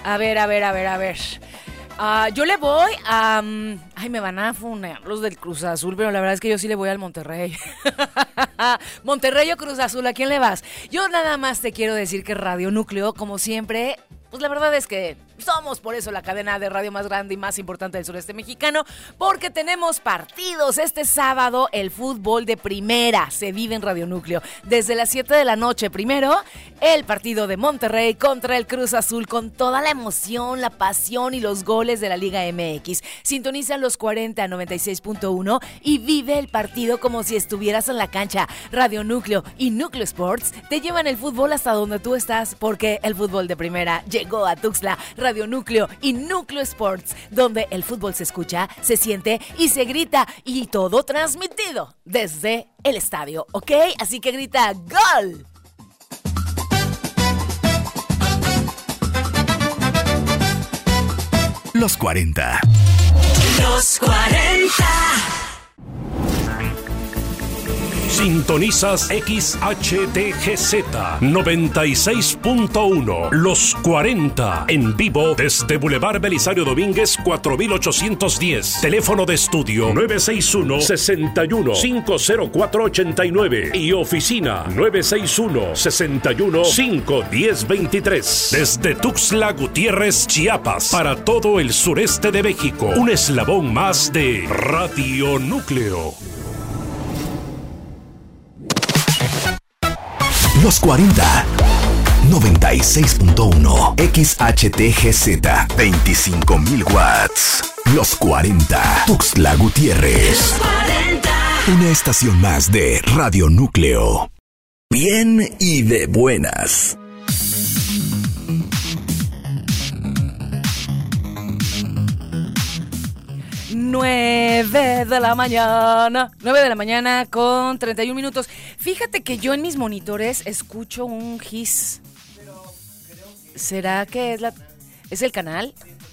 A ver. Yo le voy a... Ay, me van a funar los del Cruz Azul, pero la verdad es que yo sí le voy al Monterrey. Monterrey o Cruz Azul, ¿a quién le vas? Yo nada más te quiero decir que Radio Núcleo, como siempre, pues la verdad es que somos por eso la cadena de radio más grande y más importante del sureste mexicano, porque tenemos partidos. Este sábado el fútbol de primera se vive en Radio Núcleo. Desde las 7 de la noche, primero, el partido de Monterrey contra el Cruz Azul, con toda la emoción, la pasión y los goles de la Liga MX. Sintoniza los 40 96.1 y vive el partido como si estuvieras en la cancha. Radio Núcleo y Núcleo Sports te llevan el fútbol hasta donde tú estás, porque el fútbol de primera llegó a Tuxtla. Radio Núcleo y Núcleo Sports, donde el fútbol se escucha, se siente y se grita, y todo transmitido desde el estadio, ¿ok? Así que grita ¡Gol! Los 40. Los 40. Sintonizas XHTGZ 96.1 Los 40 en vivo desde Boulevard Belisario Domínguez 4810. Teléfono de estudio 961-61-50489 y oficina 961-61-51023. Desde Tuxtla Gutiérrez, Chiapas, para todo el sureste de México. Un eslabón más de Radio Núcleo. Los 40. 96.1 XHTGZ 25.000 watts. Los 40. Tuxtla Gutiérrez. Los 40. Una estación más de Radio Núcleo. Bien y de buenas. Nueve de la mañana con 31 minutos. Fíjate que yo en mis monitores escucho un hiss. ¿Será que es el canal?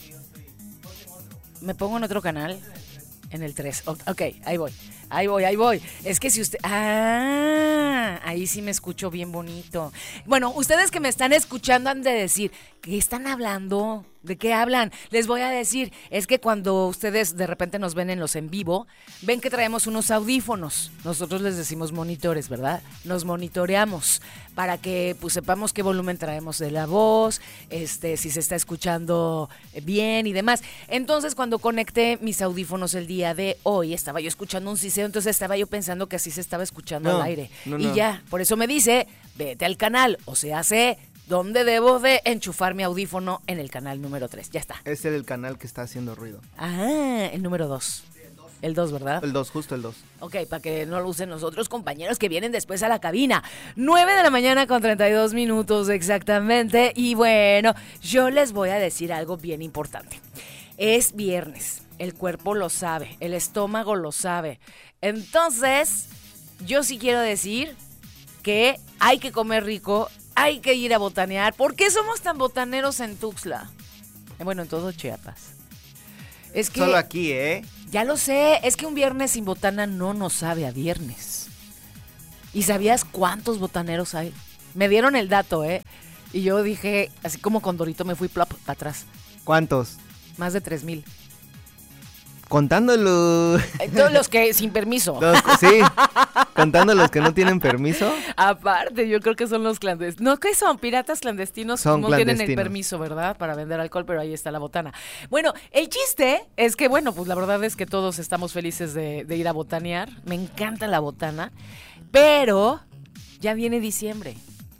¿Me pongo en otro canal? En el 3. Ok, ahí voy. Es que si usted... ahí sí me escucho bien bonito. Bueno, ustedes que me están escuchando han de decir, ¿qué están hablando? ¿De qué hablan? Les voy a decir, es que cuando ustedes de repente nos ven en los en vivo, ven que traemos unos audífonos. Nosotros les decimos monitores, ¿verdad? Nos monitoreamos para que pues sepamos qué volumen traemos de la voz, si se está escuchando bien y demás. Entonces, cuando conecté mis audífonos el día de hoy, estaba yo escuchando un siseo, entonces estaba yo pensando que así se estaba escuchando al aire. Y ya, por eso me dice, vete al canal, o sea, sé dónde debo de enchufar mi audífono en el canal número 3. Ya está. Es el canal que está haciendo ruido. El número 2. El 2, ¿verdad? El 2, justo el 2. Ok, para que no lo usen los otros compañeros que vienen después a la cabina. 9 de la mañana con 32 minutos exactamente. Y bueno, yo les voy a decir algo bien importante. Es viernes, el cuerpo lo sabe, el estómago lo sabe. Entonces, yo sí quiero decir que hay que comer rico, hay que ir a botanear. ¿Por qué somos tan botaneros en Tuxtla? Bueno, en todo Chiapas. Es que solo aquí, ya lo sé, es que un viernes sin botana no nos sabe a viernes. ¿Y sabías cuántos botaneros hay? Me dieron el dato, y yo dije, así como con Dorito me fui plop para atrás. ¿Cuántos? Más de 3,000. Contándolo. Todos los que sin permiso. Sí, contando los que no tienen permiso. Aparte, yo creo que son los clandestinos. No, ¿qué son? Piratas clandestinos. Son no clandestinos. Tienen el permiso, ¿verdad? Para vender alcohol, pero ahí está la botana. Bueno, el chiste es que, bueno, pues la verdad es que todos estamos felices de ir a botanear. Me encanta la botana. Pero ya viene diciembre.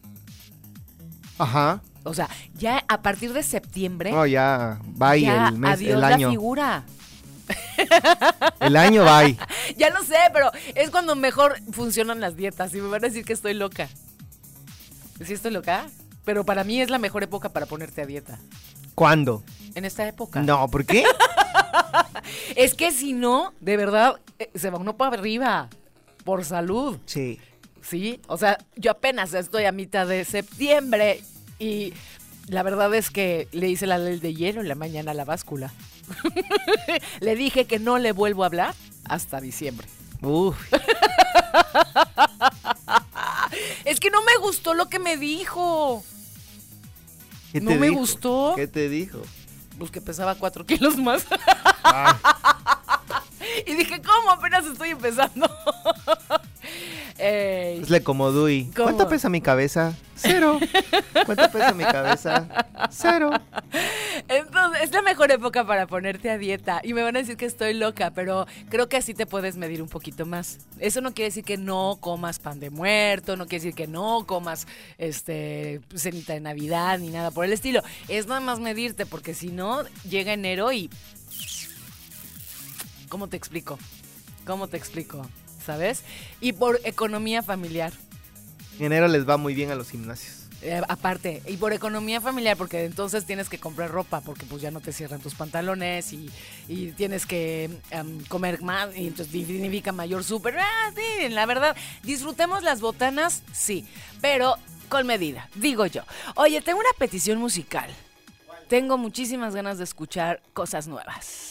Ajá. O sea, ya a partir de septiembre. No, ya va ya, el mes, adiós el año. la figura. El año va. Ya lo sé, pero es cuando mejor funcionan las dietas. Y me van a decir que estoy loca. ¿Sí estoy loca? Pero para mí es la mejor época para ponerte a dieta. ¿Cuándo? En esta época. No, ¿por qué? Es que si no, de verdad, se va uno para arriba. Por salud. Sí. Sí, o sea, yo apenas estoy a mitad de septiembre y la verdad es que le hice la ley de hielo en la mañana a la báscula. Le dije que no le vuelvo a hablar hasta diciembre. Uf. Es que no me gustó lo que me dijo. ¿Qué No te me dijo? gustó. ¿Qué te dijo? Pues que pesaba 4 kilos más. Ay, Y dije, ¿cómo? Apenas estoy empezando. Ey, hazle como Dewey. ¿Cómo? ¿Cuánto pesa mi cabeza? 0. ¿Cuánto pesa mi cabeza? 0. Entonces, es la mejor época para ponerte a dieta. Y me van a decir que estoy loca, pero creo que así te puedes medir un poquito más. Eso no quiere decir que no comas pan de muerto, no quiere decir que no comas cenita de Navidad ni nada por el estilo. Es nada más medirte, porque si no, llega enero y... ¿Cómo te explico? ¿Cómo te explico? ¿Sabes? Y por economía familiar. En enero les va muy bien a los gimnasios. Aparte, y por economía familiar, porque entonces tienes que comprar ropa, porque pues ya no te cierran tus pantalones y tienes que comer más, y entonces significa mayor súper. Sí, la verdad, disfrutemos las botanas, sí, pero con medida, digo yo. Oye, tengo una petición musical. Tengo muchísimas ganas de escuchar cosas nuevas.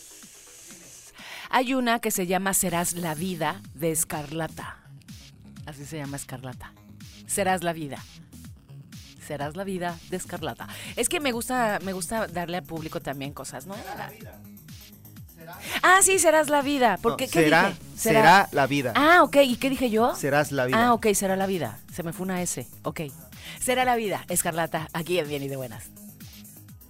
Hay una que se llama Serás la vida de Escarlata. Así se llama Escarlata. Serás la vida. Serás la vida de Escarlata. Es que me gusta darle al público también cosas nuevas. Ah, sí, serás la vida. ¿Por qué? No, ¿Qué será, dije? será la vida. Ah, ok. ¿Y qué dije yo? Serás la vida. Ah, ok, será la vida. Se me fue una S. Ok. Será la vida. Escarlata, aquí en Bien y de Buenas.